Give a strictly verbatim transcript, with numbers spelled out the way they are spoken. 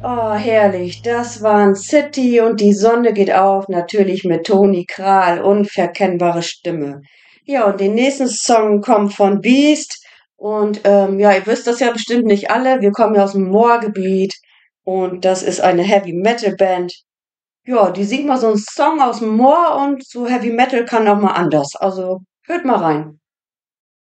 Oh, herrlich. Das waren City und die Sonne geht auf, natürlich mit Toni Kral, unverkennbare Stimme. Ja, und den nächsten Song kommt von Beast. Und ähm, ja, ihr wisst das ja bestimmt nicht alle. Wir kommen ja aus dem Moorgebiet und das ist eine Heavy Metal Band. Ja, die singt mal so einen Song aus dem Moor und so Heavy Metal kann auch mal anders. Also hört mal rein.